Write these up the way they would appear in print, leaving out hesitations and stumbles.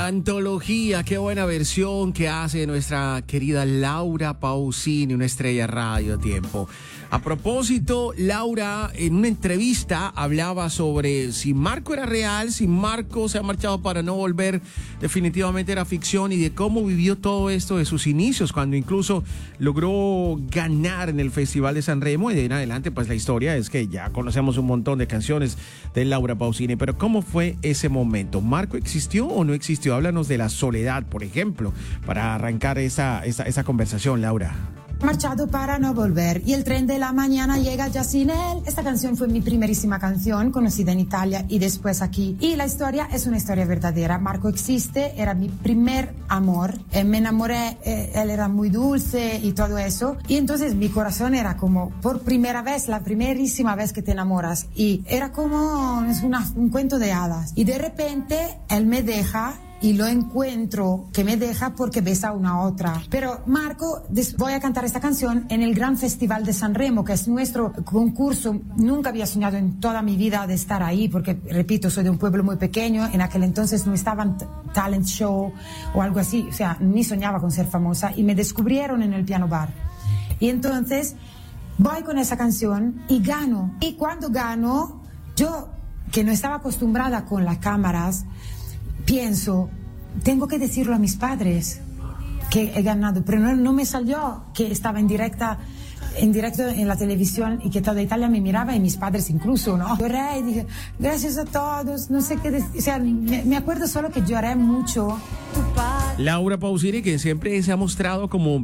Antología, qué buena versión que hace nuestra querida Laura Pausini, una estrella Radio Tiempo. A propósito, Laura en una entrevista hablaba sobre si Marco era real, si Marco se ha marchado para no volver, definitivamente era ficción, y de cómo vivió todo esto de sus inicios, cuando incluso logró ganar en el Festival de San Remo, y de ahí en adelante pues la historia es que ya conocemos un montón de canciones de Laura Pausini. Pero ¿cómo fue ese momento? ¿Marco existió o no existió? Háblanos de La Soledad, por ejemplo, para arrancar esa conversación, Laura. Marchado para no volver y el tren de la mañana llega ya sin él. Esta canción fue mi primerísima canción conocida en Italia y después aquí, y la historia es una historia verdadera. Marco existe, era mi primer amor, me enamoré, él era muy dulce y todo eso, y entonces mi corazón era como por primera vez, la primerísima vez que te enamoras, y era como un cuento de hadas, y de repente él me deja y lo encuentro que me deja porque besa a una otra. Pero Marco, voy a cantar esta canción en el Gran Festival de San Remo, que es nuestro concurso. Nunca había soñado en toda mi vida de estar ahí, porque, repito, soy de un pueblo muy pequeño. En aquel entonces no estaban talent show o algo así, o sea, ni soñaba con ser famosa, y me descubrieron en el piano bar. Y entonces voy con esa canción y gano. Y cuando gano, yo, que no estaba acostumbrada con las cámaras, pienso, tengo que decirlo a mis padres que he ganado, pero no me salió que estaba en directo en la televisión y que toda Italia me miraba, y mis padres incluso, ¿no? Lloré y dije, gracias a todos, no sé qué decir, o sea, me acuerdo solo que lloré mucho. Laura Pausini, que siempre se ha mostrado como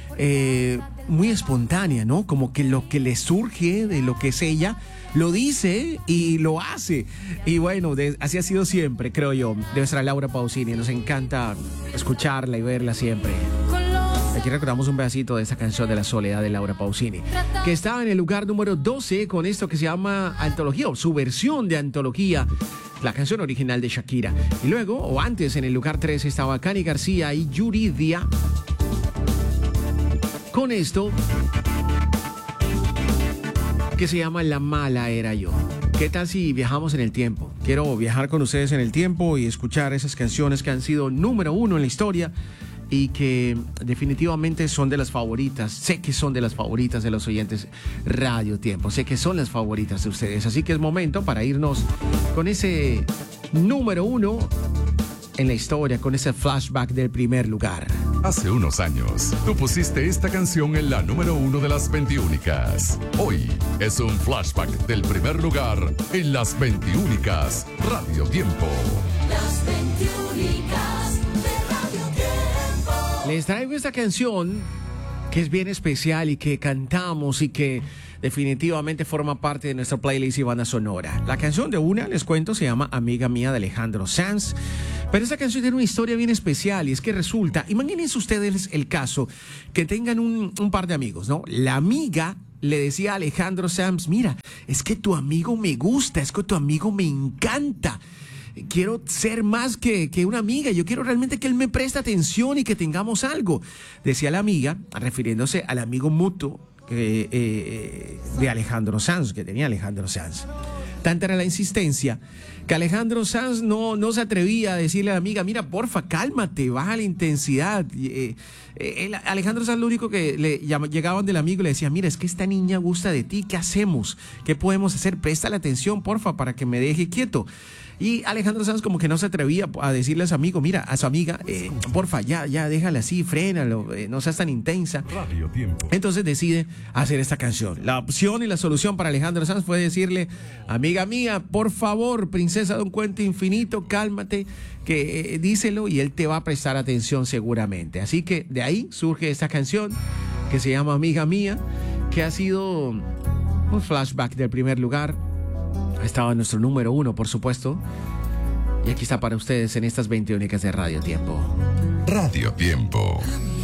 muy espontánea, ¿no? Como que lo que le surge de lo que es ella, lo dice y lo hace. Y bueno, así ha sido siempre, creo yo, de nuestra Laura Pausini. Nos encanta escucharla y verla siempre. Aquí recordamos un pedacito de esa canción de La Soledad de Laura Pausini, que estaba en el lugar número 12 con esto que se llama Antología, o su versión de Antología, la canción original de Shakira. Y luego, o antes, en el lugar 13 estaba Cani García y Yuridia con esto que se llama La Mala Era Yo. ¿Qué tal si viajamos en el tiempo? Quiero viajar con ustedes en el tiempo y escuchar esas canciones que han sido número uno en la historia y que definitivamente son de las favoritas. Sé que son de las favoritas de los oyentes Radio Tiempo. Sé que son las favoritas de ustedes. Así que es momento para irnos con ese número uno en la historia, con ese flashback del primer lugar. Hace unos años, tú pusiste esta canción en la número 1 de las 21icas. Hoy es un flashback del primer lugar en las 21icas Radio Tiempo. Las 21icas de Radio Tiempo. Les traigo esta canción que es bien especial y que cantamos y que definitivamente forma parte de nuestra playlist y banda sonora. La canción de una, les cuento, se llama Amiga Mía de Alejandro Sanz. Pero esta canción tiene una historia bien especial, y es que resulta, imagínense ustedes el caso, que tengan un par de amigos, ¿no? La amiga le decía a Alejandro Sanz, mira, es que tu amigo me gusta, es que tu amigo me encanta. Quiero ser más que una amiga, yo quiero realmente que él me preste atención y que tengamos algo. Decía la amiga, refiriéndose al amigo mutuo de Alejandro Sanz, que tenía Alejandro Sanz. Tanta era la insistencia que Alejandro Sanz no se atrevía a decirle a la amiga, mira, porfa, cálmate, baja la intensidad. Alejandro Sanz lo único que llegaban del amigo y le decía, mira, es que esta niña gusta de ti, ¿qué hacemos? ¿Qué podemos hacer? Préstale atención, porfa, para que me deje quieto. Y Alejandro Sanz como que no se atrevía a decirle a su amigo, mira, a su amiga, porfa, ya déjala así, frénalo, no seas tan intensa. Radio Tiempo. Entonces decide hacer esta canción. La opción y la solución para Alejandro Sanz fue decirle, amiga mía, por favor, princesa de un cuento infinito, cálmate, que díselo y él te va a prestar atención seguramente. Así que de ahí surge esta canción que se llama Amiga Mía, que ha sido un flashback del primer lugar. Estaba en nuestro número 1, por supuesto. Y aquí está para ustedes en estas 21icas de Radio Tiempo. Radio Tiempo.